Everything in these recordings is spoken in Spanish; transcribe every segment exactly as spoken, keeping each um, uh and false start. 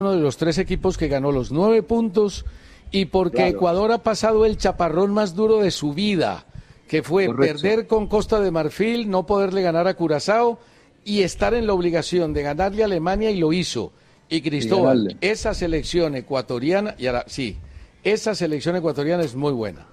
uno de los tres equipos que ganó los nueve puntos y porque claro. Ecuador ha pasado el chaparrón más duro de su vida, que fue Correcto. perder con Costa de Marfil, no poderle ganar a Curazao y estar en la obligación de ganarle a Alemania, y lo hizo. Y Cristóbal, y esa selección ecuatoriana, y ahora sí, esa selección ecuatoriana es muy buena.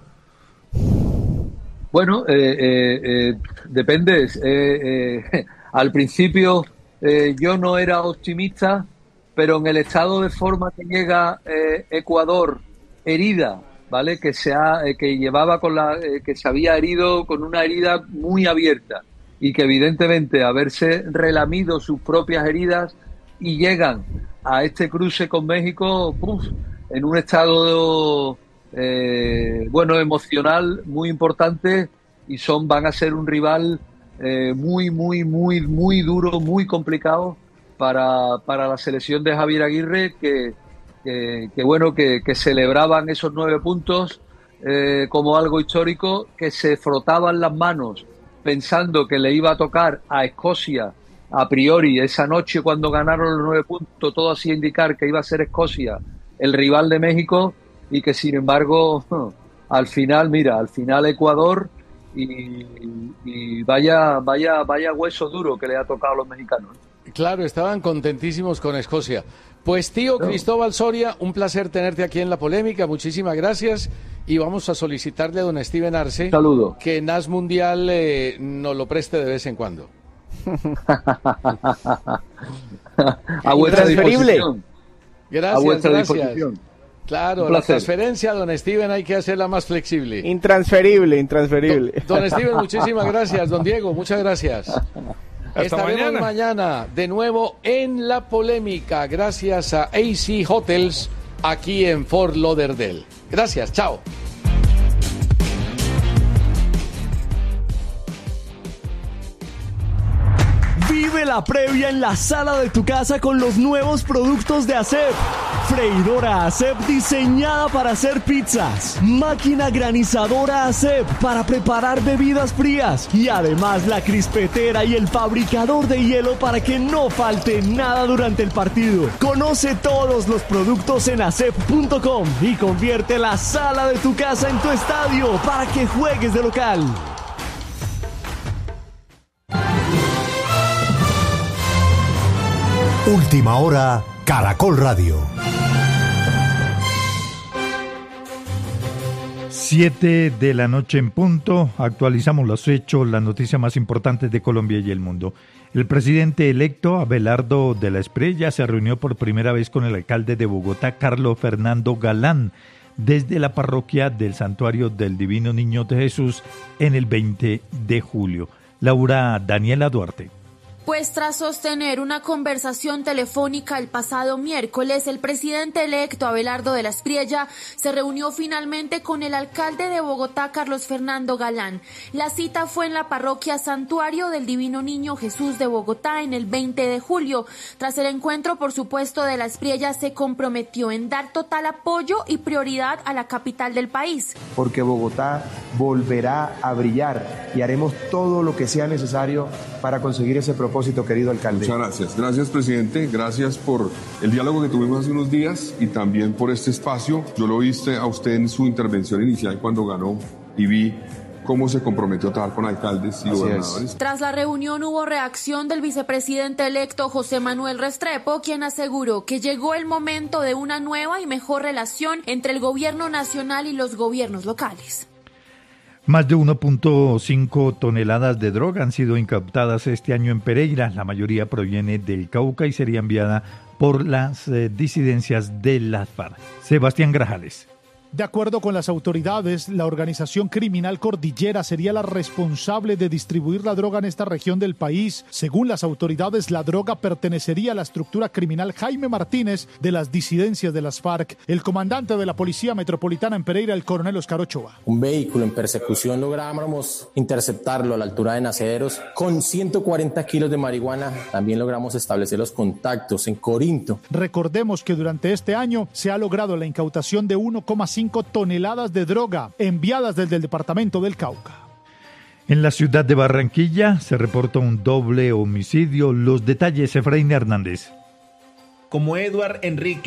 Bueno, eh, eh, eh, depende. Eh, eh, al principio eh, yo no era optimista, pero en el estado de forma que llega eh, Ecuador, herida, ¿vale? Que se ha, eh, que llevaba con la, eh, que se había herido con una herida muy abierta y que evidentemente haberse relamido sus propias heridas y llegan a este cruce con México, uf, en un estado eh, bueno emocional muy importante, y son van a ser un rival eh, muy muy muy muy duro, muy complicado para para la selección de Javier Aguirre, que que, que bueno que, que celebraban esos nueve puntos eh, como algo histórico, que se frotaban las manos pensando que le iba a tocar a Escocia a priori esa noche cuando ganaron los nueve puntos. Todo hacía indicar que iba a ser Escocia el rival de México, y que sin embargo al final, mira, al final Ecuador, y, y vaya vaya vaya hueso duro que le ha tocado a los mexicanos. Claro, estaban contentísimos con Escocia. Pues tío no. Cristóbal Soria, un placer tenerte aquí en La Polémica, muchísimas gracias, y vamos a solicitarle a don Steven Arce Saludo. que N A S Mundial eh, nos lo preste de vez en cuando. A vuestra disposición. Gracias, a vuestra gracias. disposición. Claro, la transferencia, don Steven, hay que hacerla más flexible. Intransferible, intransferible. Don, don Steven, muchísimas gracias. Don Diego, muchas gracias. Hasta Estaremos mañana. mañana de nuevo en La Polémica, gracias a A C Hotels, aquí en Fort Lauderdale. Gracias, chao. Vive la previa en la sala de tu casa con los nuevos productos de ASEP. Freidora ASEP diseñada para hacer pizzas. Máquina granizadora ASEP para preparar bebidas frías. Y además la crispetera y el fabricador de hielo para que no falte nada durante el partido. Conoce todos los productos en asep punto com y convierte la sala de tu casa en tu estadio para que juegues de local. Última hora, Caracol Radio. Siete de la noche en punto, actualizamos los hechos, las noticias más importantes de Colombia y el mundo. El presidente electo, Abelardo de la Espriella, se reunió por primera vez con el alcalde de Bogotá, Carlos Fernando Galán, desde la parroquia del Santuario del Divino Niño de Jesús en el veinte de julio. Laura Daniela Duarte. Pues tras sostener una conversación telefónica el pasado miércoles, el presidente electo Abelardo de la Espriella se reunió finalmente con el alcalde de Bogotá, Carlos Fernando Galán. La cita fue en la parroquia Santuario del Divino Niño Jesús de Bogotá en el veinte de julio. Tras el encuentro, por supuesto, de la Espriella se comprometió en dar total apoyo y prioridad a la capital del país. Porque Bogotá volverá a brillar y haremos todo lo que sea necesario para conseguir ese propósito. Querido alcalde. Muchas gracias. Gracias, presidente. Gracias por el diálogo que tuvimos hace unos días y también por este espacio. Yo lo viste a usted en su intervención inicial cuando ganó y vi cómo se comprometió a trabajar con alcaldes y Así gobernadores. Es. Tras la reunión hubo reacción del vicepresidente electo José Manuel Restrepo, quien aseguró que llegó el momento de una nueva y mejor relación entre el gobierno nacional y los gobiernos locales. Más de uno punto cinco toneladas de droga han sido incautadas este año en Pereira. La mayoría proviene del Cauca y sería enviada por las eh, disidencias de las FARC. Sebastián Grajales. De acuerdo con las autoridades, la organización criminal Cordillera sería la responsable de distribuir la droga en esta región del país. Según las autoridades, la droga pertenecería a la estructura criminal Jaime Martínez de las disidencias de las FARC. El comandante de la Policía Metropolitana en Pereira, el coronel Oscar Ochoa. Un vehículo en persecución logramos interceptarlo a la altura de Nacederos con ciento cuarenta kilos de marihuana. También logramos establecer los contactos en Corinto. Recordemos que durante este año se ha logrado la incautación de uno coma cinco toneladas de droga enviadas desde el departamento del Cauca. En la ciudad de Barranquilla se reporta un doble homicidio. Los detalles, Efraín Hernández. Como Eduard Enrique